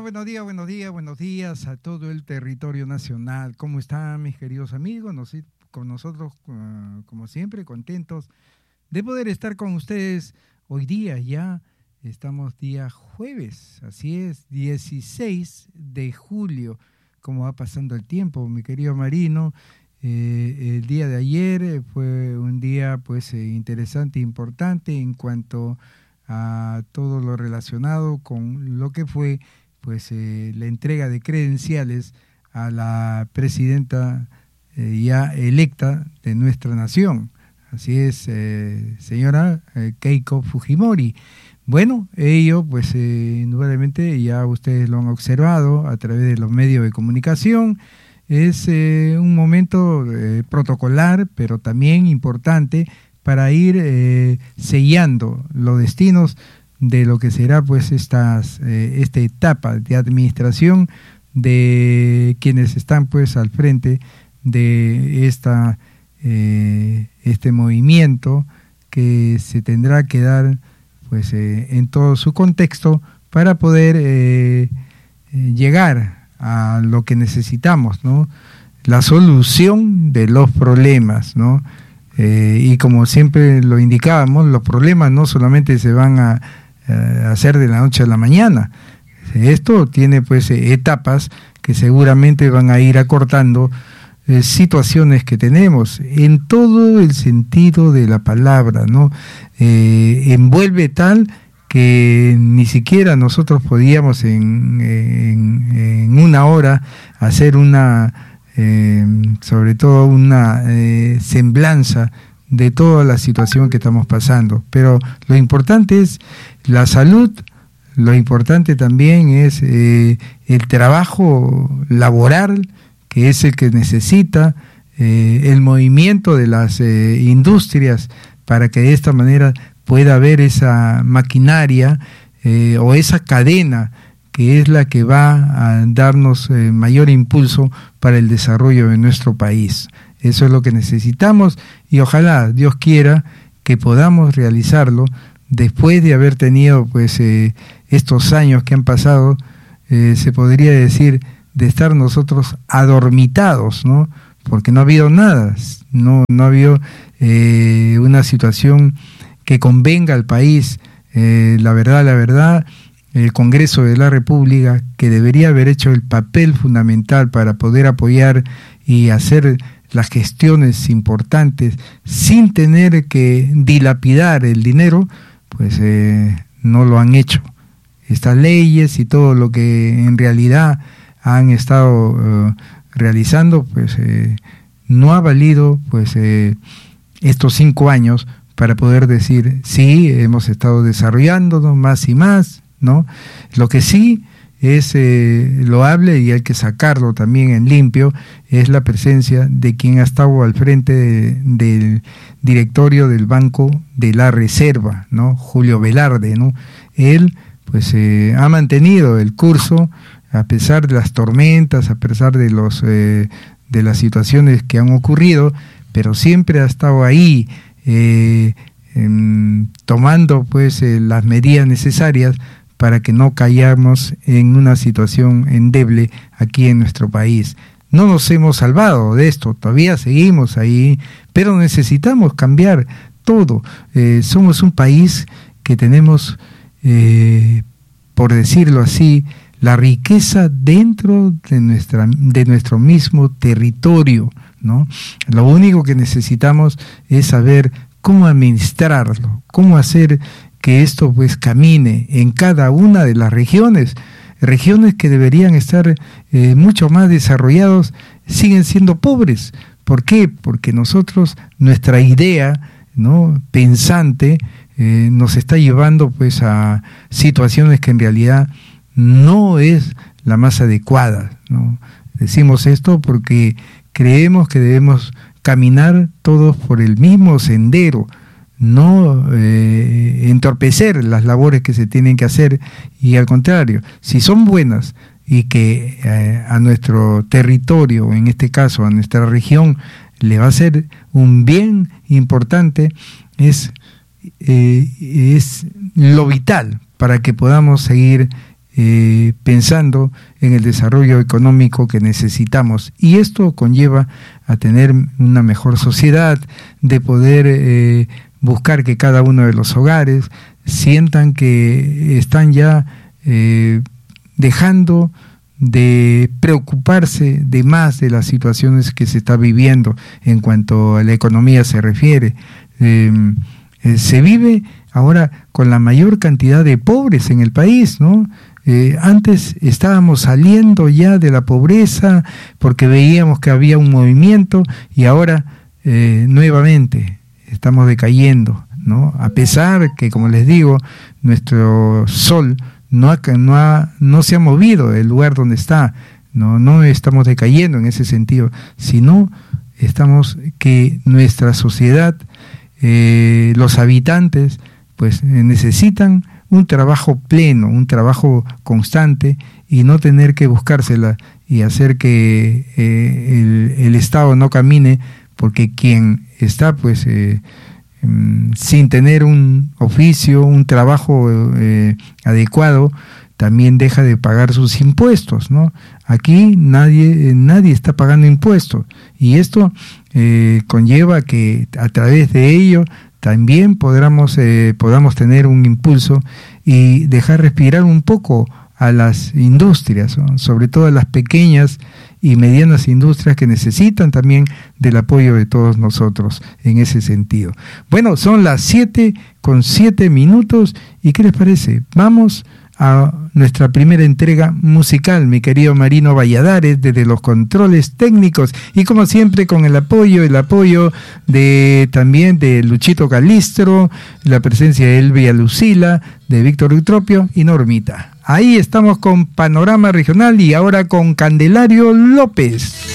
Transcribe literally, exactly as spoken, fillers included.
buenos días, buenos días, buenos días a todo el territorio nacional. ¿Cómo están mis queridos amigos? Nos, con nosotros, uh, como siempre, contentos de poder estar con ustedes hoy día ya. Estamos día jueves, así es, dieciséis de julio. ¿Cómo va pasando el tiempo, mi querido Marino? Eh, el día de ayer fue un día pues eh, interesante e importante en cuanto a todo lo relacionado con lo que fue pues eh, la entrega de credenciales a la presidenta eh, ya electa de nuestra nación. Así es, eh, señora eh, Keiko Fujimori. Bueno, ello pues eh, indudablemente ya ustedes lo han observado a través de los medios de comunicación. Es eh, un momento eh, protocolar, pero también importante para ir eh, sellando los destinos de lo que será pues estas eh, esta etapa de administración de quienes están pues al frente de esta eh, este movimiento que se tendrá que dar pues eh, en todo su contexto para poder eh, eh, llegar a lo que necesitamos, ¿no? La solución de los problemas, ¿no? Eh, y como siempre lo indicábamos, los problemas no solamente se van a, a hacer de la noche a la mañana. Esto tiene pues etapas que seguramente van a ir acortando eh, situaciones que tenemos en todo el sentido de la palabra, ¿no? Eh, envuelve tal que ni siquiera nosotros podíamos en, en, en una hora hacer una Eh, sobre todo una eh, semblanza de toda la situación que estamos pasando, pero lo importante es la salud, lo importante también es eh, el trabajo laboral, que es el que necesita eh, el movimiento de las eh, industrias para que de esta manera pueda haber esa maquinaria eh, o esa cadena que es la que va a darnos eh, mayor impulso para el desarrollo de nuestro país. Eso es lo que necesitamos y ojalá Dios quiera que podamos realizarlo después de haber tenido pues eh, estos años que han pasado, eh, se podría decir, de estar nosotros adormitados, ¿no? Porque no ha habido nada, no, no ha habido eh, una situación que convenga al país. Eh, la verdad, la verdad, el Congreso de la República, que debería haber hecho el papel fundamental para poder apoyar y hacer las gestiones importantes sin tener que dilapidar el dinero, pues eh, no lo han hecho. Estas leyes y todo lo que en realidad han estado uh, realizando, pues eh, no ha valido pues eh, estos cinco años para poder decir, sí, hemos estado desarrollándonos más y más, ¿no? Lo que sí es eh, loable y hay que sacarlo también en limpio es la presencia de quien ha estado al frente de, del directorio del Banco de la Reserva, ¿no? Julio Velarde, ¿no? Él pues eh, ha mantenido el curso a pesar de las tormentas, a pesar de los eh, de las situaciones que han ocurrido, pero siempre ha estado ahí eh, en, tomando pues eh, las medidas necesarias para que no caigamos en una situación endeble aquí en nuestro país. No nos hemos salvado de esto, todavía seguimos ahí, pero necesitamos cambiar todo. Eh, somos un país que tenemos, eh, por decirlo así, la riqueza dentro de nuestra, de nuestro mismo territorio, ¿no? Lo único que necesitamos es saber cómo administrarlo, cómo hacer que esto pues camine en cada una de las regiones, regiones que deberían estar eh, mucho más desarrollados, siguen siendo pobres. ¿Por qué? Porque nosotros, nuestra idea, ¿no?, pensante, eh, nos está llevando pues a situaciones que en realidad no es la más adecuada, ¿no? Decimos esto porque creemos que debemos caminar todos por el mismo sendero, no eh, entorpecer las labores que se tienen que hacer, y al contrario, si son buenas y que eh, a nuestro territorio, en este caso a nuestra región, le va a ser un bien importante, es, eh, es lo vital para que podamos seguir eh, pensando en el desarrollo económico que necesitamos. Y esto conlleva a tener una mejor sociedad, de poder eh, buscar que cada uno de los hogares sientan que están ya eh, dejando de preocuparse de más de las situaciones que se está viviendo en cuanto a la economía se refiere. Eh, eh, se vive ahora con la mayor cantidad de pobres en el país, ¿no? Eh, antes estábamos saliendo ya de la pobreza porque veíamos que había un movimiento y ahora eh, nuevamente estamos decayendo, ¿no? A pesar que, como les digo, nuestro sol no, ha, no, ha, no se ha movido del lugar donde está, no, no estamos decayendo en ese sentido, sino estamos que nuestra sociedad, eh, los habitantes, pues eh, necesitan un trabajo pleno, un trabajo constante y no tener que buscársela y hacer que eh, el, el Estado no camine, porque quien está pues eh, sin tener un oficio, un trabajo eh, adecuado, también deja de pagar sus impuestos, ¿no? Aquí nadie, nadie está pagando impuestos y esto eh, conlleva que a través de ello también podamos, eh, podamos tener un impulso y dejar respirar un poco a las industrias, ¿no? Sobre todo a las pequeñas y medianas industrias que necesitan también del apoyo de todos nosotros en ese sentido. Bueno, son las siete con siete minutos y ¿qué les parece? Vamos a nuestra primera entrega musical, mi querido Marino Valladares, desde los controles técnicos y como siempre con el apoyo, el apoyo de también de Luchito Calistro, la presencia de Elvia Lucila, de Víctor Eutropio y Normita. Ahí estamos con Panorama Regional y ahora con Candelario López.